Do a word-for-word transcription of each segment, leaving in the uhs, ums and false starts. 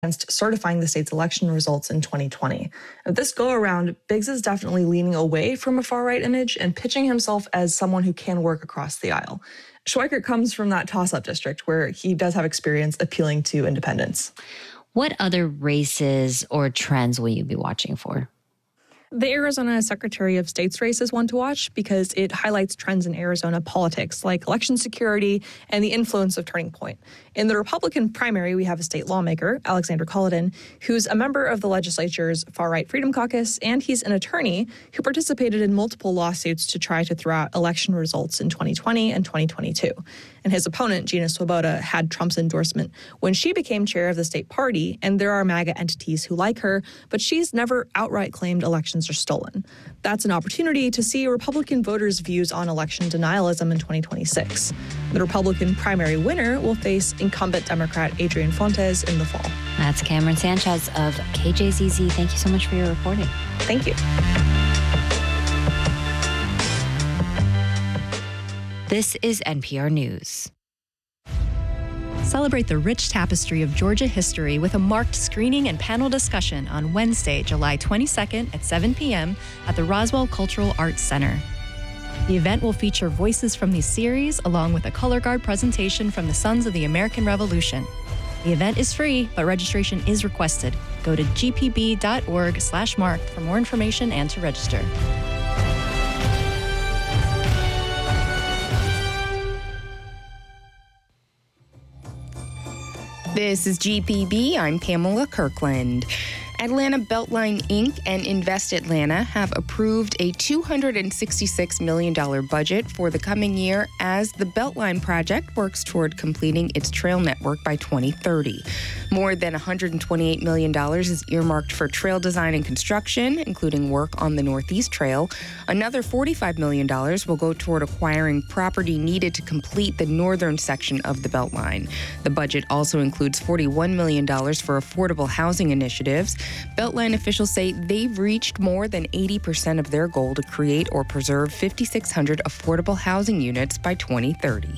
against certifying the state's election results in twenty twenty. Now, this go-around, Biggs is definitely leaning away from a far-right image and pitching himself as someone who can work across the aisle. Schweikert comes from that toss-up district where he does have experience appealing to independents. What other races or trends will you be watching for? The Arizona Secretary of State's race is one to watch because it highlights trends in Arizona politics like election security and the influence of Turning Point. In the Republican primary, we have a state lawmaker, Alexander Cullodon, who's a member of the legislature's far-right Freedom Caucus, and he's an attorney who participated in multiple lawsuits to try to throw out election results in twenty twenty and twenty twenty-two. And his opponent, Gina Swoboda, had Trump's endorsement when she became chair of the state party, and there are MAGA entities who like her, but she's never outright claimed elections are stolen. That's an opportunity to see Republican voters' views on election denialism in twenty twenty-six. The Republican primary winner will face incumbent Democrat Adrian Fontes in the fall. That's Cameron Sanchez of K J Z Z. Thank you so much for your reporting. Thank you. This is N P R News. Celebrate the rich tapestry of Georgia history with a marked screening and panel discussion on Wednesday, July twenty-second at seven p.m. at the Roswell Cultural Arts Center. The event will feature voices from the series along with a color guard presentation from the Sons of the American Revolution. The event is free, but registration is requested. Go to g p b dot org slash mark for more information and to register. This is G P B. I'm Pamela Kirkland. Atlanta Beltline Incorporated and Invest Atlanta have approved a two hundred sixty-six million dollars budget for the coming year as the Beltline project works toward completing its trail network by twenty thirty. More than one hundred twenty-eight million dollars is earmarked for trail design and construction, including work on the Northeast Trail. Another forty-five million dollars will go toward acquiring property needed to complete the northern section of the Beltline. The budget also includes forty-one million dollars for affordable housing initiatives. Beltline officials say they've reached more than eighty percent of their goal to create or preserve five thousand six hundred affordable housing units by twenty thirty.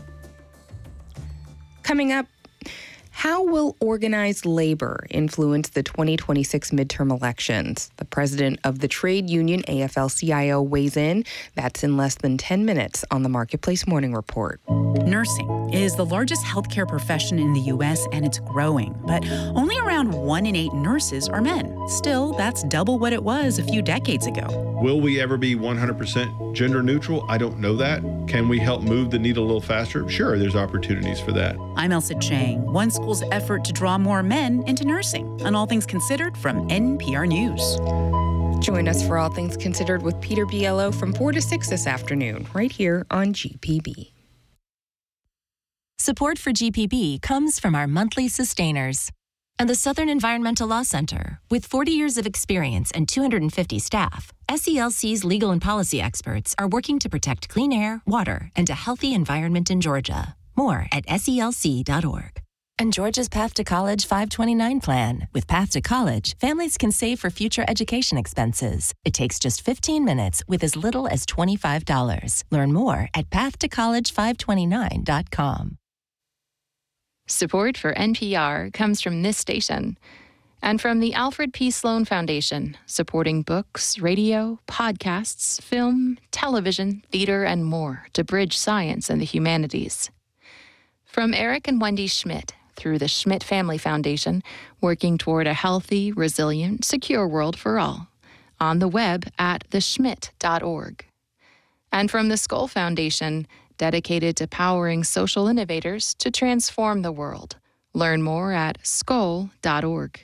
Coming up, how will organized labor influence the twenty twenty-six midterm elections? The president of the trade union A F L C I O weighs in. That's in less than ten minutes on the Marketplace Morning Report. Nursing is the largest healthcare profession in the U S and it's growing, but only around one in eight nurses are men. Still, that's double what it was a few decades ago. Will we ever be one hundred percent gender neutral? I don't know that. Can we help move the needle a little faster? Sure, there's opportunities for that. I'm Elsa Chang. One school's effort to draw more men into nursing. On All Things Considered from N P R News. Join us for All Things Considered with Peter Biello from four to six this afternoon, right here on G P B. Support for G P B comes from our monthly sustainers and the Southern Environmental Law Center. With forty years of experience and two hundred fifty staff, S E L C's legal and policy experts are working to protect clean air, water, and a healthy environment in Georgia. More at S E L C dot org. And Georgia's Path to College five twenty-nine plan. With Path to College, families can save for future education expenses. It takes just fifteen minutes with as little as twenty-five dollars. Learn more at path to college five twenty-nine dot com. Support for N P R comes from this station and from the Alfred P. Sloan Foundation, supporting books, radio, podcasts, film, television, theater, and more to bridge science and the humanities. From Eric and Wendy Schmidt, through the Schmidt Family Foundation, working toward a healthy, resilient, secure world for all. On the web at the schmidt dot org. And from the Skoll Foundation, dedicated to powering social innovators to transform the world. Learn more at skoll dot org.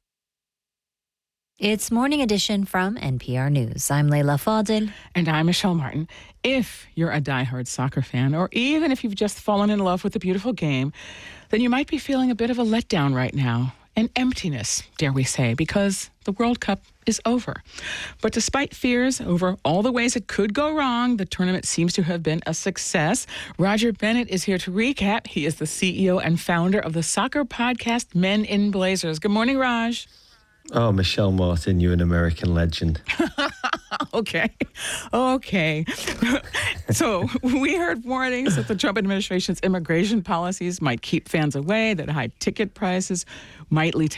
It's Morning Edition from N P R News. I'm Leila Fadel. And I'm Michelle Martin. If you're a diehard soccer fan, or even if you've just fallen in love with the beautiful game, then you might be feeling a bit of a letdown right now. An emptiness, dare we say, because the World Cup is over. But despite fears over all the ways it could go wrong, the tournament seems to have been a success. Roger Bennett is here to recap. He is the C E O and founder of the soccer podcast Men in Blazers. Good morning, Raj. Oh, Michelle Martin, you're an American legend. Okay. Okay. So we heard warnings that the Trump administration's immigration policies might keep fans away, that high ticket prices might lead to